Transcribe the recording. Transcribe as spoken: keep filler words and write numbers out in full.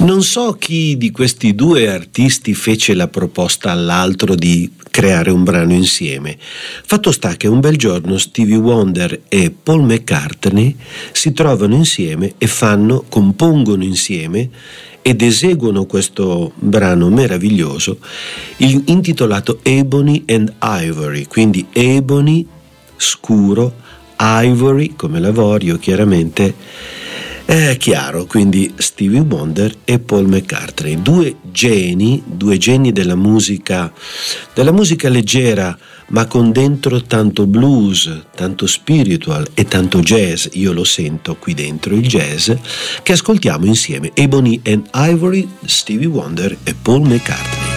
Non so chi di questi due artisti fece la proposta all'altro di creare un brano insieme. Fatto sta che un bel giorno Stevie Wonder e Paul McCartney si trovano insieme e fanno, compongono insieme ed eseguono questo brano meraviglioso intitolato Ebony and Ivory, quindi ebony, scuro, ivory come l'avorio chiaramente. È chiaro, quindi Stevie Wonder e Paul McCartney, due geni, due geni della musica, della musica leggera, ma con dentro tanto blues, tanto spiritual e tanto jazz. Io lo sento qui dentro il jazz, che ascoltiamo insieme. Ebony and Ivory, Stevie Wonder e Paul McCartney.